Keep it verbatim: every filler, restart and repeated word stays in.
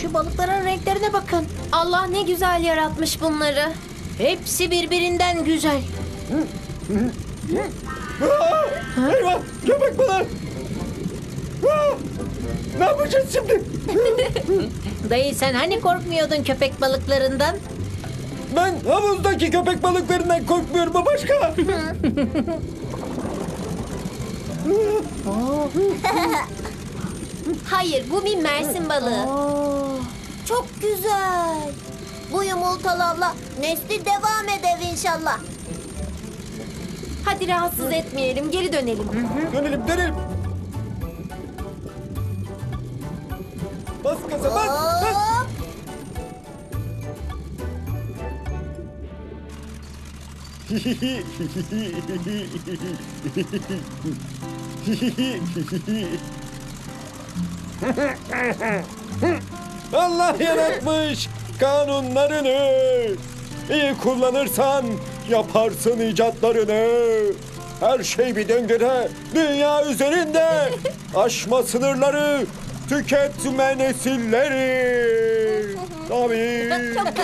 Şu balıkların renklerine bakın. Allah ne güzel yaratmış bunları. Hepsi birbirinden güzel. Aa, eyvah! Köpek balığı! Aa, ne yapacağız şimdi? Dayı sen hani korkmuyordun köpek balıklarından? Ben havuzdaki köpek balıklarından korkmuyorum başka. Hayır, bu bir Mersin balığı. Çok güzel. Bu yumurtalarla nesli devam eder inşallah. Hadi rahatsız etmeyelim, geri dönelim. Dönelim dönelim. Bas gaza bas bas. Hop. Allah yaratmış kanunlarını. İyi kullanırsan yaparsın icatlarını. Her şey bir döngüde, dünya üzerinde. Aşma sınırları, tüketme nesilleri. Tabii.